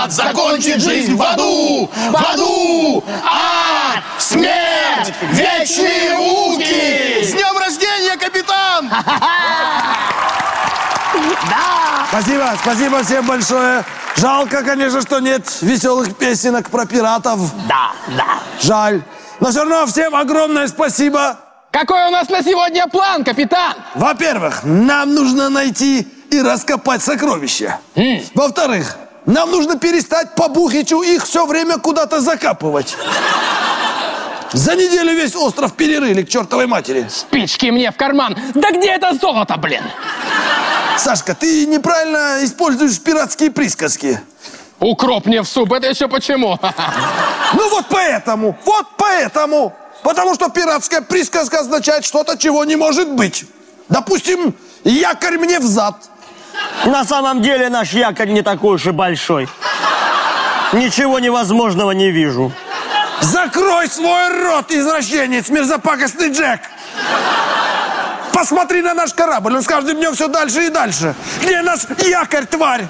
закончит жизнь в аду, ад, смерть, вечные муки. С днем рождения, капитан! Спасибо, спасибо всем большое. Жалко, конечно, что нет веселых песенок про пиратов. Да. Жаль. Но все равно всем огромное спасибо. Какой у нас на сегодня план, капитан? Во-первых, нам нужно найти и раскопать сокровища. Во-вторых, нам нужно перестать по Бухичу их все время куда-то закапывать. За неделю весь остров перерыли к чертовой матери. Спички мне в карман. Да где это золото, блин? Сашка, ты неправильно используешь пиратские присказки. Укроп мне в суп, это еще почему? Ну вот поэтому. Потому что пиратская присказка означает что-то, чего не может быть. Допустим, якорь мне взад. На самом деле наш якорь не такой уж и большой. Ничего невозможного не вижу. Закрой свой рот, извращенец, мерзопакостный Джек. Посмотри на наш корабль, он с каждым днем все дальше и дальше. Где наш якорь, тварь?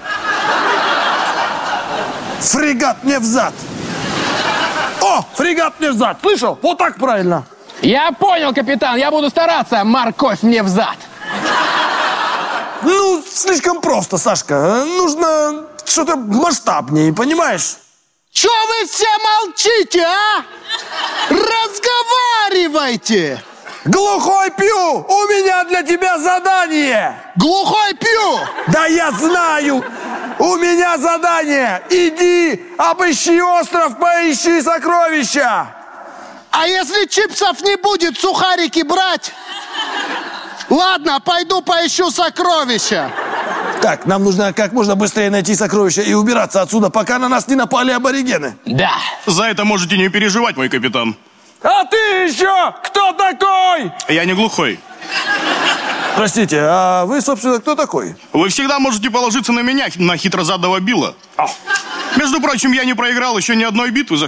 Фрегат мне взад. О, фрегат мне взад, слышал? Вот так правильно. Я понял, капитан, я буду стараться. Морковь мне взад. Ну, слишком просто, Сашка. Нужно что-то масштабнее, понимаешь? Че вы все молчите, а? Разговаривайте! Глухой Пью, у меня для тебя задание. Глухой Пью! Да я знаю. У меня задание. Иди, обыщи остров, поищи сокровища. А если чипсов не будет, сухарики брать? Ладно, пойду поищу сокровища. Так, нам нужно как можно быстрее найти сокровища и убираться отсюда, пока на нас не напали аборигены. Да. За это можете не переживать, мой капитан. А ты еще кто такой? Я не глухой. Простите, а вы, собственно, кто такой? Вы всегда можете положиться на меня, на хитрозадого Билла. Между прочим, я не проиграл еще ни одной битвы за